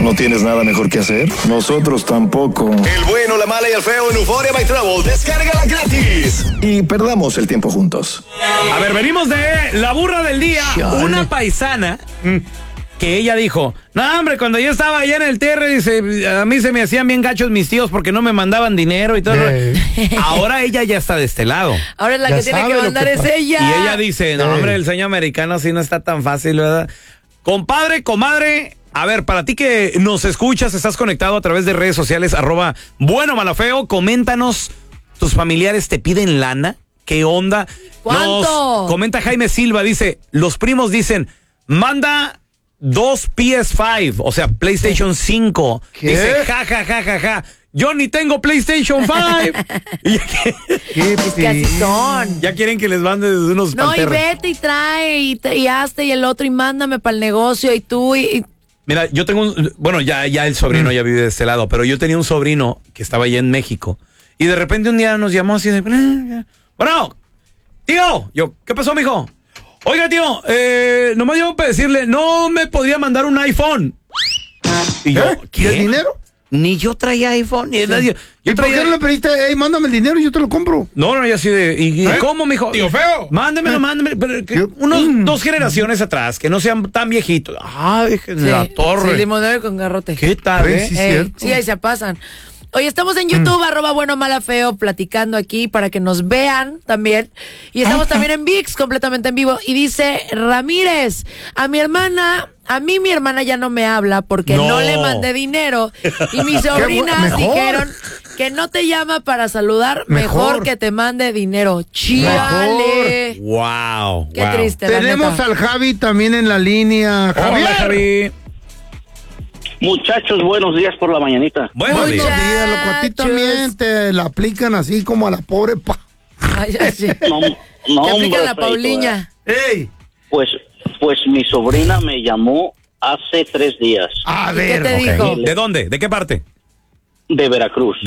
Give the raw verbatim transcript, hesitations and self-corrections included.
¿No tienes nada mejor que hacer? Nosotros tampoco. El bueno, la mala y el feo en Euphoria by Travel. Descárgala gratis. Y perdamos el tiempo juntos. A ver, venimos de la burra del día. Chale. Una paisana que ella dijo, no, hombre, cuando yo estaba allá en el T R, dice, a mí se me hacían bien gachos mis tíos porque no me mandaban dinero y todo. Hey. Ahora ella ya está de este lado. Ahora la Ya que tiene sabe que lo mandar que es pasa. ella. Y ella dice, no, Hey. hombre, el sueño americano así no está tan fácil, ¿verdad? Compadre, comadre, a ver, para ti que nos escuchas, estás conectado a través de redes sociales, arroba bueno malafeo, coméntanos, ¿tus familiares te piden lana? ¿Qué onda? ¿Cuánto? Nos comenta Jaime Silva, dice, los primos dicen, manda dos P S cinco, o sea, PlayStation cinco. ¿Qué? Dice, ja, ja, ja, ja, ja, yo ni tengo PlayStation cinco. Y ya, que- ¿Qué Es que así son. ya quieren que les mande unos No, y panterros. vete y trae y, te- y hazte y el otro y mándame para el negocio y tú y... y- Mira, yo tengo un, bueno, ya, ya el sobrino ya vive de este lado, pero yo tenía un sobrino que estaba allá en México y de repente un día nos llamó así de, bueno, tío, yo, ¿qué pasó, mijo? Oiga, tío, eh, nomás yo para decirle, no me podría mandar un iPhone. Y yo, ¿Eh? ¿Y el dinero? Ni yo traía iPhone, ni nadie. Yo ¿Y por qué traía... no le pediste, hey, mándame el dinero y yo te lo compro? No, no, ya así de, ¿y, y ¿Eh? cómo, mijo? Tío feo. Mándemelo, mándemelo, pero que Yo- unos Mm. dos generaciones atrás, que no sean tan viejitos. Ay, sí, la torre. sí, limonero con garrote. ¿Qué tal, Pues, eh? sí, Ey, cierto. sí, ahí se pasan. Oye, estamos en YouTube, arroba bueno, mala, feo, platicando aquí para que nos vean también. Y estamos también en ViX, completamente en vivo. Y dice Ramírez, a mi hermana, a mí mi hermana ya no me habla porque no, No. le mandé dinero. Y mis Qué bu- sobrinas mejor. dijeron que no te llama para saludar, mejor, Mejor. que te mande dinero. Chale. Wow. Qué wow. triste, la Tenemos neta. al Javi también en la línea. Javier. Hola, Javi. Muchachos, buenos días por la mañanita. Buenos Buenos días. días, loco. A ti también te la aplican así como a la pobre pa. Ay, ay, sí. No, no, Te hombre, aplican la Feito, Pauliña. ¡Ey! Pues, pues mi sobrina me llamó hace tres días A ¿Y ver. qué te ok. dijo? ¿De dónde? ¿De qué parte? de Veracruz.